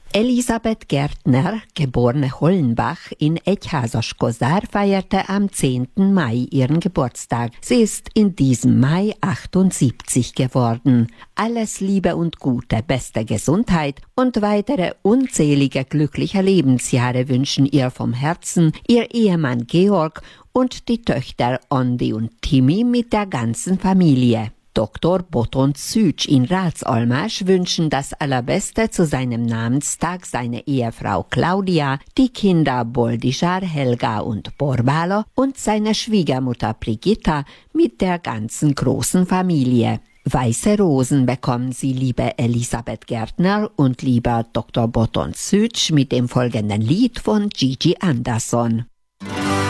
Elisabeth Gärtner, geborene Hollenbach in Egyházaskozár, feierte am 10. Mai ihren Geburtstag. Sie ist in diesem Mai 78 geworden. Alles Liebe und Gute, beste Gesundheit und weitere unzählige glückliche Lebensjahre wünschen ihr vom Herzen ihr Ehemann Georg und die Töchter Ondi und Timmy mit der ganzen Familie. Dr. Boton Szücs in Ratsalmasch wünschen das Allerbeste zu seinem Namenstag seine Ehefrau Claudia, die Kinder Boldisar, Helga und Borbalo und seine Schwiegermutter Brigitta mit der ganzen großen Familie. Weiße Rosen bekommen Sie, liebe Elisabeth Gärtner und lieber Dr. Boton Szücs, mit dem folgenden Lied von Gigi Andersson.